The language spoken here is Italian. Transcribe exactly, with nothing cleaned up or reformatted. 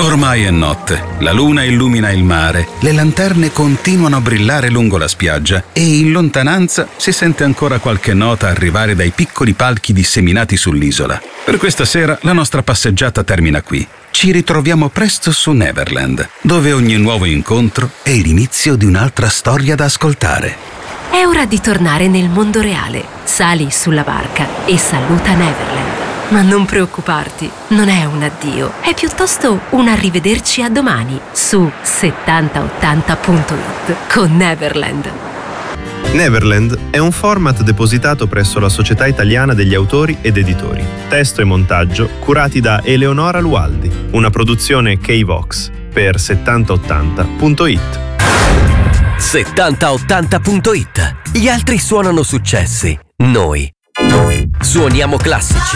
Ormai è notte, la luna illumina il mare, le lanterne continuano a brillare lungo la spiaggia e in lontananza si sente ancora qualche nota arrivare dai piccoli palchi disseminati sull'isola. Per questa sera la nostra passeggiata termina qui. Ci ritroviamo presto su Neverland, dove ogni nuovo incontro è l'inizio di un'altra storia da ascoltare. È ora di tornare nel mondo reale. Sali sulla barca e saluta Neverland. Ma non preoccuparti, non è un addio, è piuttosto un arrivederci a domani su settanta ottanta punto it con Neverland. Neverland è un format depositato presso la Società Italiana degli Autori ed Editori. Testo e montaggio curati da Eleonora Lualdi, una produzione K-Vox per settanta ottanta punto it. settanta ottanta punto it. Gli altri suonano successi, noi suoniamo classici.